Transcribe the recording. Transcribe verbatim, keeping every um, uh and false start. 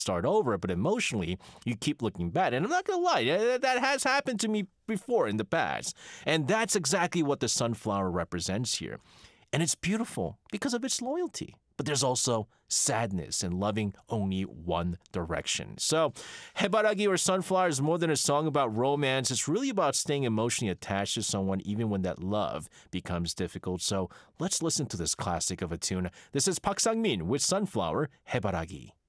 start over, but emotionally, you keep looking back. And I'm not going to lie, that that has happened to me before in the past. And that's exactly what the sunflower represents here. And it's beautiful because of its loyalty. But there's also sadness and loving only one direction. So, Hebaragi or Sunflower is more than a song about romance. It's really about staying emotionally attached to someone even when that love becomes difficult. So, let's listen to this classic of a tune. This is Park Sang-min with Sunflower, Hebaragi.